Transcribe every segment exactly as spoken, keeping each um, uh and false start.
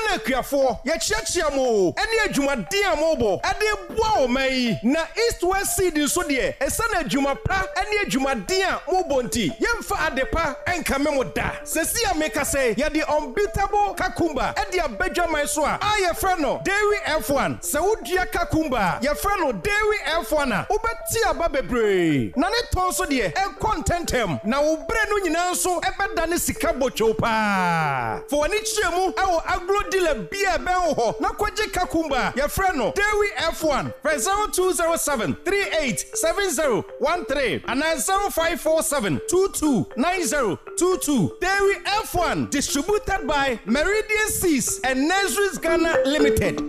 Muna Kiafo, Yachiamo, any Jumadia Mobo, Ade Bow May, na East West City Sodie, a son of Jumapa, any Jumadia Mobonti, Yemfa Adepa, and Kamemoda. Cecia make us say, Ya the unbeatable Kakumba, Edia Beja Maiswa, I a frano, Dairy F one, Saudia Kakumba, Ya frano, Dairy F one, Ubetia Babebre, Nane Tonso die, and contentem, now Brenu Nanso, Ebadani Sikabo Chopa. For an ichemu, our agro dealer beer bell, Nakwaje Kakumba, Ya frano, Dairy F one, zero two zero seven three eight seven zero one three, and zero five four seven two two nine zero two two. Dairy F one, distributed by Meridian Seas and Nazareth Ghana Limited.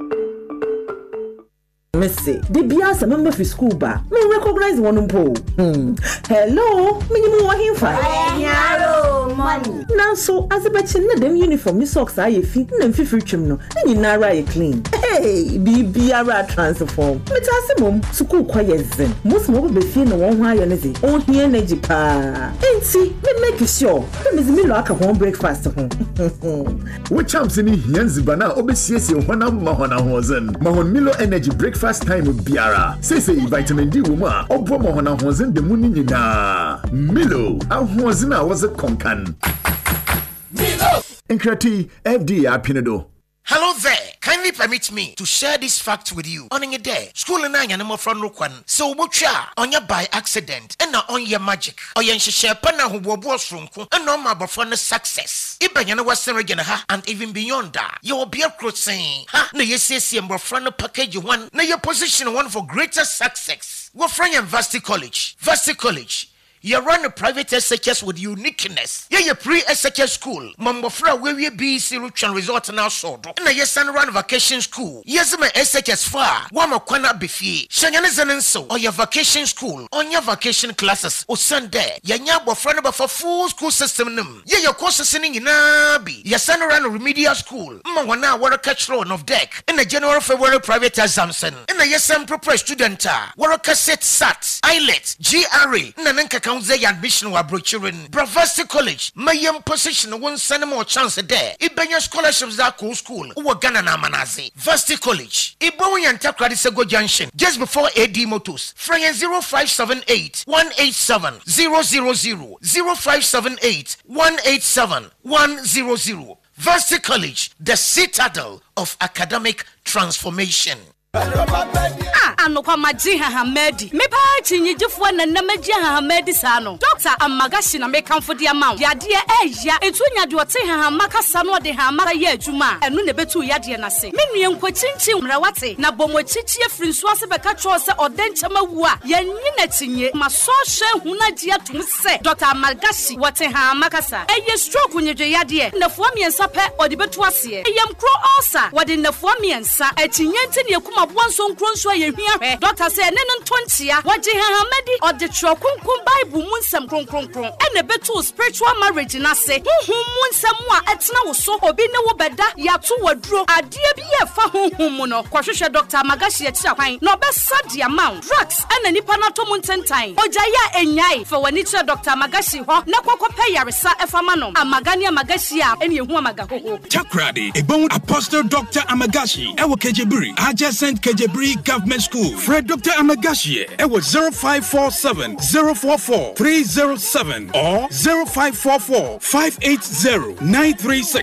Missy, the Biasa member for school bar. Me recognize one po. Hmm. Hello, me you want him for? Hello, money. Now so as a betcha them uniform, me socks I fit and free trim no. Then you nara clean. Hey, be biara transform. Me tell mum, school quiet zen. Most mobile be feeling one high energy. On here energy pa. Ain't see, me make sure. Them is me like a home breakfast home. What champs in here Zibana obesiesi ohana mahona hozen. Mahon Milo energy breakfast. First time with Biara. Say say vitamin D woman. Obo mohona honzen de muni nyina. Milo. Aw honzena was a konkan. Milo. Enkrati F D A Pinedo. Hello there. Kindly permit me to share this fact with you. On your day, school and I am from Rukwan. So mucha on your by accident and not on your magic. Or yan share pana who was from and no more for success. Ibanyana was ha and even beyond that. You will be a cross saying, ha, no, yes, yes, and from the package you want. Now your position one for greater success. We're from Varsity College. Varsity College. You run a private S H S with uniqueness. Yeah, you pre-S H S school. Mambofra where we be see Ruchan resort now sort. And a yes and run vacation school. Yes, my S H S far. Wama kwana bifi. Shanyanizan so. Or your vacation school. On your vacation classes. O Sunday. Yanya bofrana for full school system num. Yeah, your course singing in Abi. Your son run a remedial school. Mwana wara catch road of deck. In a general February private examson. In a yes and proper student. Wara cassette sat. Islet. G R A. Nananka Council admission wa brochurin Bravasti College mayem position one send more chance there ibenya scholarships that cool school wo Ghana na manazi Varsity College ibo yanta kradi sego junction just before A D Motors Fryan zero five seven eight one eight seven zero zero zero zero five seven eight one eight seven one zero zero. Varsity College, the citadel of academic transformation. Ah, anokwa maji Hamedi. Me pa chinyi jifwa na na maji Hamedi sano. Doctor Amagashi na me kamfo di amount. Ya de eya etu nya de ote Hamaka sano de Hamaka ye adwuma. Enu ne betu ya de na se. Me nue nkwa chinchi mrawate na bomo chichi efiri nso ase beka cho se odenchama wu a. Ya nyi na tinye ma so hwe huna dia tum se. Doctor Amagashi wote Hamaka sa. Eye stroke nyedwe ya de. Na fo miensa pe odi betu ase. Eye mkro ulcer wode na fo miensa. Etinye ntine ekuma Bonso nkronso ye hia doctor say ne no tontia waje Hamedi or the trokunkum bible munsam kronkronkron ene beto spiritual marriage na se honhom munsam a etena wo so obi ne wo beda ya to waduro ade bi ye fa honhom mu no kwahwehwe Doctor Magashi ya tira kwan no besa the amount drugs ene nipa na to muntentan oja ya enyai fa wani tira Doctor Magashi ho na kokope yaresa efama no amagani Magashi a ene ehu amagahoho Takradi ebon Apostle Doctor Amagashi ewo Kejebiri adjacent Kejebiri Government School. Fred Doctor Amagashi, it was zero five four seven zero four four three zero seven or zero five four four five eight zero nine three six.